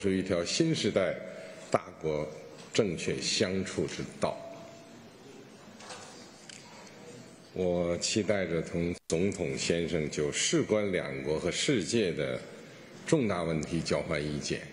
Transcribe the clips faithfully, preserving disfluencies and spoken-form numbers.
是一条新时代大国正确相处之道。我期待着同总统先生就事关两国和世界的重大问题交换意见，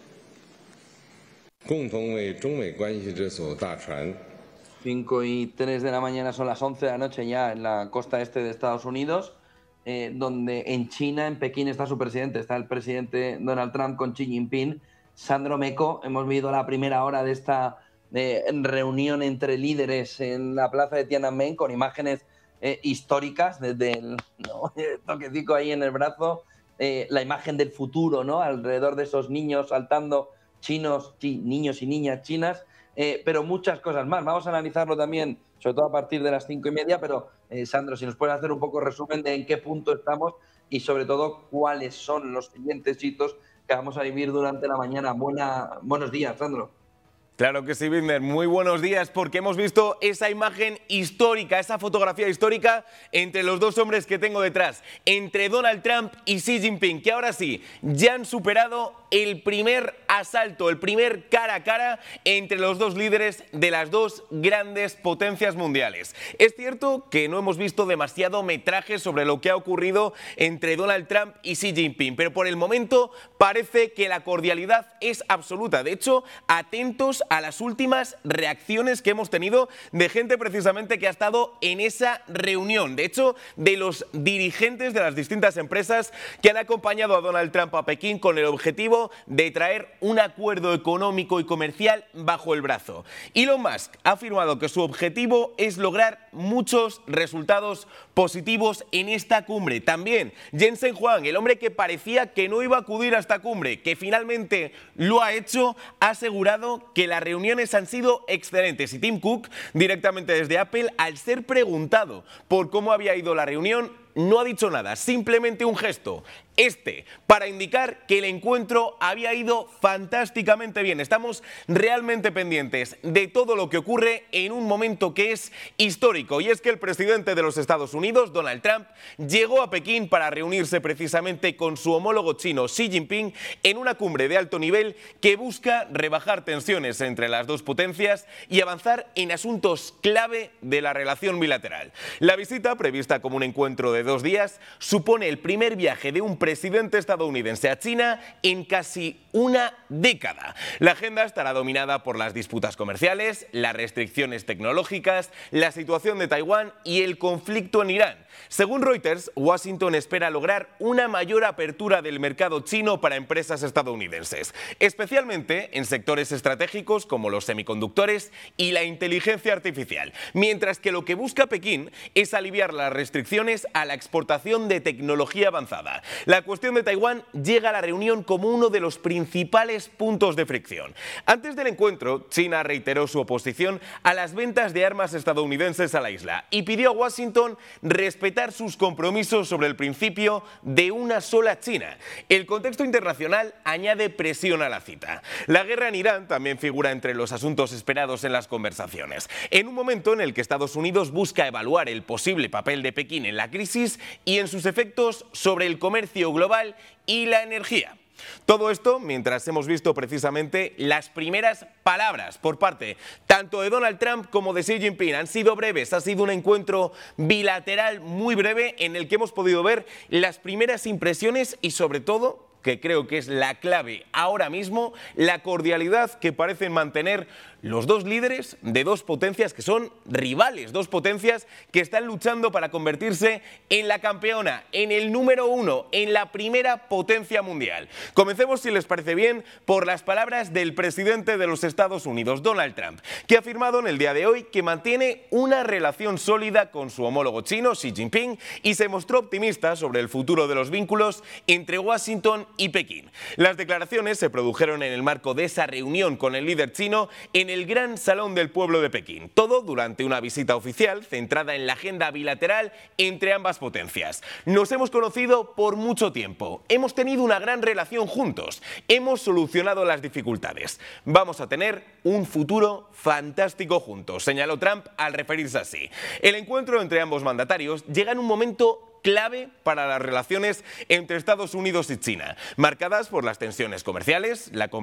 共同为中美关系这艘大船。 cinco y tres de la mañana son las once de la noche ya en la costa este de Estados Unidos, eh, donde en China, en Pekín, está su presidente, está el presidente Donald Trump con Xi Jinping. Sandro Meco, hemos vivido la primera hora de esta eh, reunión entre líderes en la plaza de Tiananmen con imágenes eh, históricas, desde el, ¿no? el toquecico ahí en el brazo, eh, la imagen del futuro, ¿no? Alrededor de esos niños saltando, chinos, chi, niños y niñas chinas, eh, pero muchas cosas más. Vamos a analizarlo también, sobre todo a partir de las cinco y media, pero eh, Sandro, si nos puedes hacer un poco resumen de en qué punto estamos y sobre todo cuáles son los siguientes hitos que vamos a vivir durante la mañana. Buena, buenos días, Sandro. Claro que sí, Binder. Muy buenos días, porque hemos visto esa imagen histórica, esa fotografía histórica entre los dos hombres que tengo detrás, entre Donald Trump y Xi Jinping, que ahora sí, ya han superado el primer asalto, el primer cara a cara entre los dos líderes de las dos grandes potencias mundiales. Es cierto que no hemos visto demasiado metraje sobre lo que ha ocurrido entre Donald Trump y Xi Jinping, pero por el momento parece que la cordialidad es absoluta. De hecho, atentos a las últimas reacciones que hemos tenido de gente precisamente que ha estado en esa reunión. De hecho, de los dirigentes de las distintas empresas que han acompañado a Donald Trump a Pekín con el objetivo de traer un acuerdo económico y comercial bajo el brazo. Elon Musk ha afirmado que su objetivo es lograr muchos resultados positivos en esta cumbre. También Jensen Huang, el hombre que parecía que no iba a acudir a esta cumbre, que finalmente lo ha hecho, ha asegurado que las reuniones han sido excelentes. Y Tim Cook, directamente desde Apple, al ser preguntado por cómo había ido la reunión, no ha dicho nada, simplemente un gesto, este, para indicar que el encuentro había ido fantásticamente bien. Estamos realmente pendientes de todo lo que ocurre en un momento que es histórico, y es que el presidente de los Estados Unidos, Donald Trump, llegó a Pekín para reunirse precisamente con su homólogo chino Xi Jinping en una cumbre de alto nivel que busca rebajar tensiones entre las dos potencias y avanzar en asuntos clave de la relación bilateral. La visita, prevista como un encuentro de dos días, supone el primer viaje de un presidente estadounidense a China en casi una década. La agenda estará dominada por las disputas comerciales, las restricciones tecnológicas, la situación de Taiwán y el conflicto en Irán. Según Reuters, Washington espera lograr una mayor apertura del mercado chino para empresas estadounidenses, especialmente en sectores estratégicos como los semiconductores y la inteligencia artificial, mientras que lo que busca Pekín es aliviar las restricciones a la exportación de tecnología avanzada. La cuestión de Taiwán llega a la reunión como uno de los principales puntos de fricción. Antes del encuentro, China reiteró su oposición a las ventas de armas estadounidenses a la isla y pidió a Washington respetar sus compromisos sobre el principio de una sola China. El contexto internacional añade presión a la cita. La guerra en Irán también figura entre los asuntos esperados en las conversaciones, en un momento en el que Estados Unidos busca evaluar el posible papel de Pekín en la crisis y en sus efectos sobre el comercio global y la energía. Todo esto mientras hemos visto precisamente las primeras palabras por parte tanto de Donald Trump como de Xi Jinping. Han sido breves, ha sido un encuentro bilateral muy breve en el que hemos podido ver las primeras impresiones y sobre todo, que creo que es la clave ahora mismo, la cordialidad que parecen mantener los dos líderes de dos potencias que son rivales, dos potencias que están luchando para convertirse en la campeona, en el número uno, en la primera potencia mundial. Comencemos, si les parece bien, por las palabras del presidente de los Estados Unidos, Donald Trump, que ha afirmado en el día de hoy que mantiene una relación sólida con su homólogo chino, Xi Jinping, y se mostró optimista sobre el futuro de los vínculos entre Washington y Pekín. Las declaraciones se produjeron en el marco de esa reunión con el líder chino en el Gran Salón del Pueblo de Pekín. Todo durante una visita oficial centrada en la agenda bilateral entre ambas potencias. Nos hemos conocido por mucho tiempo, hemos tenido una gran relación juntos, hemos solucionado las dificultades. Vamos a tener un futuro fantástico juntos, señaló Trump al referirse así. El encuentro entre ambos mandatarios llega en un momento clave para las relaciones entre Estados Unidos y China, marcadas por las tensiones comerciales, la